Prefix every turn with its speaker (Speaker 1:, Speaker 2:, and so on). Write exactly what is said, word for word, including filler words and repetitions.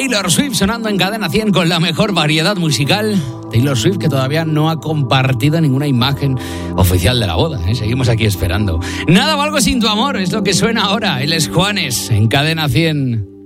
Speaker 1: Taylor Swift sonando en Cadena cien con la mejor variedad musical. Taylor Swift que todavía no ha compartido ninguna imagen oficial de la boda, ¿eh? Seguimos aquí esperando. Nada o algo sin tu amor es lo que suena ahora. Él es Juanes en Cadena cien.